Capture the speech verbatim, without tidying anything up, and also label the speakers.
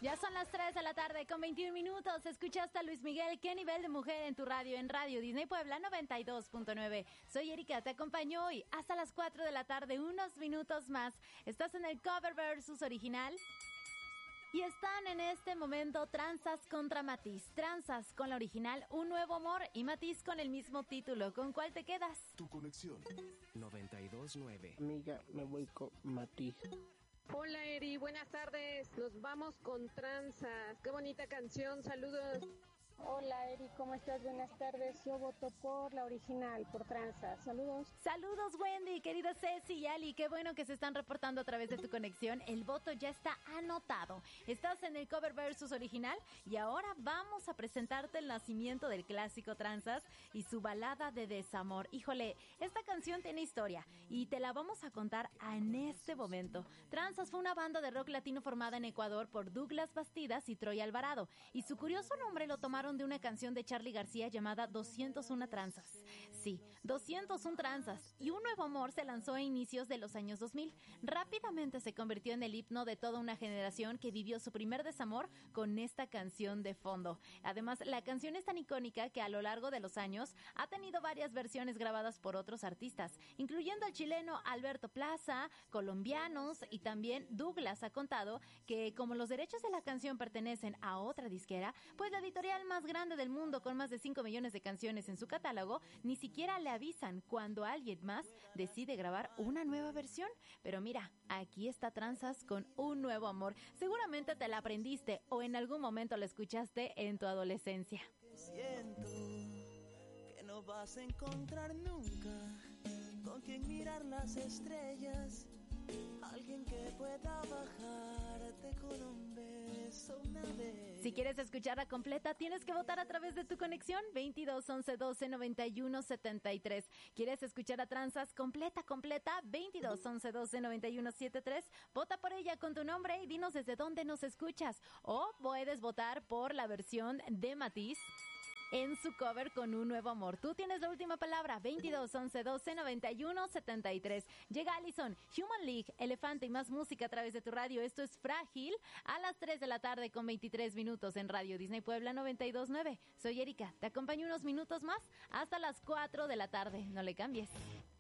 Speaker 1: Ya son las tres de la tarde con veintiún minutos. Escuchaste a Luis Miguel, ¿Qué nivel de mujer en tu radio? En Radio Disney Puebla noventa y dos punto nueve. Soy Erika, te acompaño hoy hasta las cuatro de la tarde, unos minutos más. Estás en el Cover versus Original. Y están en este momento Tranzas contra Matiz. Tranzas con la original Un Nuevo Amor y Matiz con el mismo título. ¿Con cuál te quedas?
Speaker 2: Tu conexión
Speaker 3: noventa y dos punto nueve.
Speaker 4: Amiga, me voy con Matiz.
Speaker 5: Hola Eri, buenas tardes. Nos vamos con Tranzas. Qué bonita canción, saludos.
Speaker 6: Hola Eri, ¿cómo estás? Buenas tardes. Yo voto por la original, por Tranzas. Saludos.
Speaker 1: Saludos Wendy, querida Ceci y Ali. Qué bueno que se están reportando a través de tu conexión. El voto ya está anotado. Estás en el Cover versus Original y ahora vamos a presentarte el nacimiento del clásico Tranzas y su balada de desamor. Híjole, esta canción tiene historia y te la vamos a contar en este momento. Tranzas fue una banda de rock latino formada en Ecuador por Douglas Bastidas y Troy Alvarado, y su curioso nombre lo tomaron de una canción de Charly García llamada doscientos una Tranzas. Sí, doscientos una Tranzas. Y Un Nuevo Amor se lanzó a inicios de los años dos mil. Rápidamente se convirtió en el himno de toda una generación que vivió su primer desamor con esta canción de fondo. Además, la canción es tan icónica que a lo largo de los años ha tenido varias versiones grabadas por otros artistas, incluyendo al chileno Alberto Plaza, colombianos, y también Douglas ha contado que como los derechos de la canción pertenecen a otra disquera, pues la editorial más grande del mundo con más de cinco millones de canciones en su catálogo, ni siquiera le avisan cuando alguien más decide grabar una nueva versión. Pero mira, aquí está Tranzas con Un Nuevo Amor. Seguramente te la aprendiste o en algún momento la escuchaste en tu adolescencia.
Speaker 7: Siento que no vas a encontrar nunca con quien mirar las estrellas, alguien que pueda bajarte con un beso una vez.
Speaker 1: Si quieres escucharla completa, tienes que votar a través de tu conexión veintidós once doce noventa y uno setenta y tres. ¿Quieres escuchar a Tranzas completa, completa? veintidós once doce noventa y uno setenta y tres. Vota por ella con tu nombre y dinos desde dónde nos escuchas. O puedes votar por la versión de Matiz en su cover con Un Nuevo Amor. Tú tienes la última palabra. veintidós once doce noventa y uno setenta y tres. Llega Allison, Human League, Elefante y más música a través de tu radio. Esto es Frágil a las tres de la tarde con veintitrés minutos en Radio Disney Puebla noventa y dos punto nueve. Soy Erika, te acompaño unos minutos más hasta las cuatro de la tarde. No le cambies.